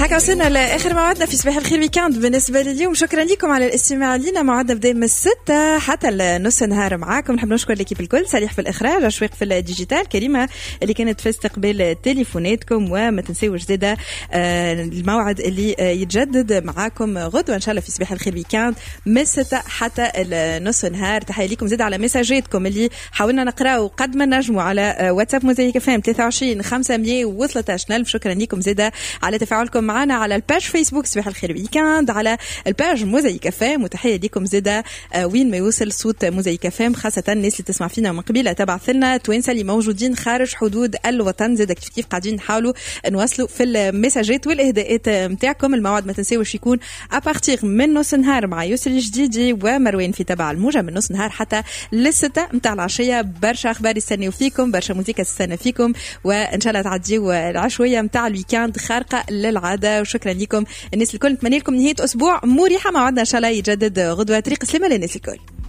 هكا وصلنا لاخر موعدنا في صباح الخير ويكاند بالنسبه لليوم. شكرا لكم على الاستماع لنا. موعدنا بدا من 6 حتى نص النهار معاكم. نحب نشكر ليكيب الكل، صالح في الاخراج، اشواق في الديجيتال، كريمه اللي كانت في استقبال تليفوناتكم. وما تنسيوش زاده الموعد اللي يتجدد معاكم غدوه ان شاء الله في صباح الخير ويكاند من 6 حتى نص النهار. تحيه لكم زاده على مساجاتكم اللي حاولنا نقراو قد ما نجموا على واتساب موزايك فام 23 513. شكرا لكم زاده على تفاعلكم معنا على الباج فيسبوك صباح الخير ويكاند، على الباج موزايك فام. وتحيه لكم زاده وين ما يوصل صوت موزايك فام، خاصه الناس اللي تسمع فينا من قبيله تبعث لنا توانسه اللي موجودين خارج حدود الوطن. زاده كيف قاعدين نحاولوا نوصلوا في المساجات والاهداءات نتاعكم. الموعد ما تنساوش يكون ابارتيغ من نص النهار مع يوسف الجديدي ومروان في تبع الموجه من نص النهار حتى للستة متاع العشيه. برشا اخبار يستنيو فيكم، برشا موسيقى تستنى فيكم، وان شاء الله تعديوا العشويه متاع الويكاند خارقه للعاده. وشكرا لكم الناس الكل، نتمنى لكم نهايه اسبوع مريحه. موعدنا ان شاء الله يجدد غدوه. طريق سلامه للناس الكل.